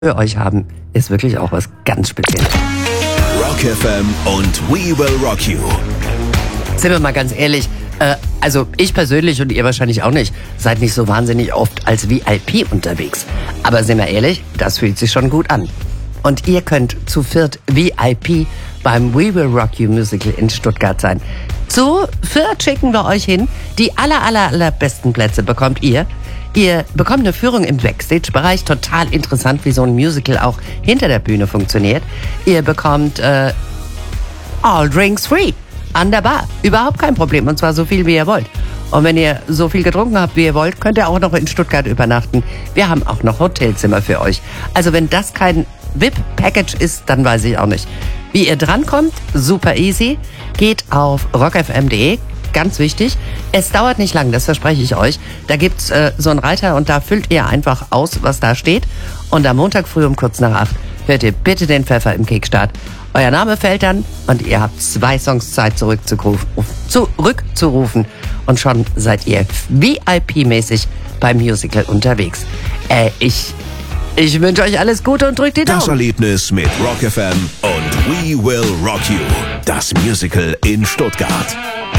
für euch haben, ist wirklich auch was ganz Spezielles. Rock FM und We Will Rock You. Sind wir mal ganz ehrlich, also ich persönlich und ihr wahrscheinlich auch nicht, seid nicht so wahnsinnig oft als VIP unterwegs. Aber sind wir ehrlich, das fühlt sich schon gut an. Und ihr könnt zu viert VIP beim We Will Rock You Musical in Stuttgart sein. Zu viert schicken wir euch hin. Die allerbesten Plätze bekommt ihr. Ihr bekommt eine Führung im Backstage-Bereich. Total interessant, wie so ein Musical auch hinter der Bühne funktioniert. Ihr bekommt all drinks free an der Bar. Überhaupt kein Problem. Und zwar so viel, wie ihr wollt. Und wenn ihr so viel getrunken habt, wie ihr wollt, könnt ihr auch noch in Stuttgart übernachten. Wir haben auch noch Hotelzimmer für euch. Also wenn das kein VIP-Package ist, dann weiß ich auch nicht. Wie ihr drankommt, super easy. Geht auf rockfm.de. Ganz wichtig, es dauert nicht lang, das verspreche ich euch. Da gibt's so einen Reiter und da füllt ihr einfach aus, was da steht. Und am Montag früh um kurz nach 8 hört ihr bitte den Pfeffer im Kickstart. Euer Name fällt dann und ihr habt 2 Songs Zeit zurückzurufen. Und schon seid ihr VIP-mäßig beim Musical unterwegs. Ich wünsche euch alles Gute und drückt die Daumen. Das Erlebnis mit Rock FM und We Will Rock You. Das Musical in Stuttgart.